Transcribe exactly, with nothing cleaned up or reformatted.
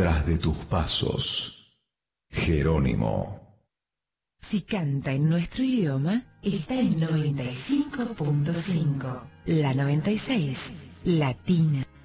detrás de tus pasos. Jerónimo. Si canta en nuestro idioma, está en noventa y cinco punto cinco. La noventa y seis, Latina.